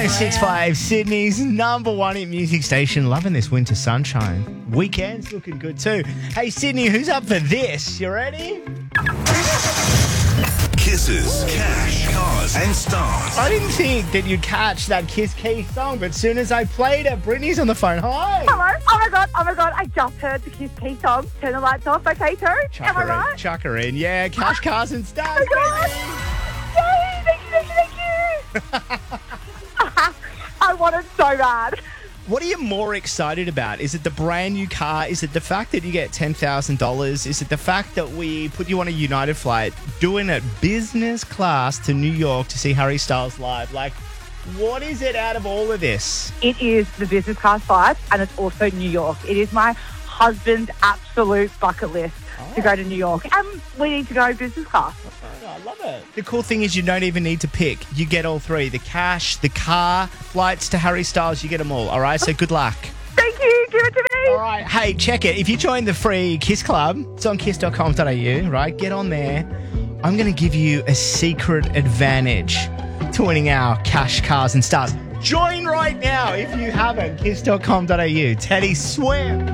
106.5, Sydney's number one hit music station. Loving this winter sunshine. Weekend's looking good too. Hey, Sydney, who's up for this? You ready? Kisses, cash, cars, and stars. I didn't think that you'd catch that Kiss Keith song, but as soon as I played it, Brittany's on the phone. Hi. Hello. Oh my god, I just heard the Kiss Keith song. Turn the lights off, okay, too? Am I right? Chuck her in. Yeah, cash, cars, and stars. Oh my god. Yay, thank you. I want it so bad. What are you more excited about? Is it the brand new car? Is it the fact that you get $10,000? Is it the fact that we put you on a United flight, doing it business class to New York to see Harry Styles live? Like, what is it out of all of this? It is the business class flight, and it's also New York. It is my husband's absolute bucket list to go to New York. And we need to go business class. I love it. The cool thing is you don't even need to pick. You get all three. The cash, the car, flights to Harry Styles, you get them all. All right, so good luck. Thank you. Give it to me. All right. Hey, check it. If you join the free Kiss Club, it's on kiss.com.au, right? Get on there. I'm going to give you a secret advantage to winning our cash, cars and stars. Join right now if you haven't. Kiss.com.au. Teddy Swear.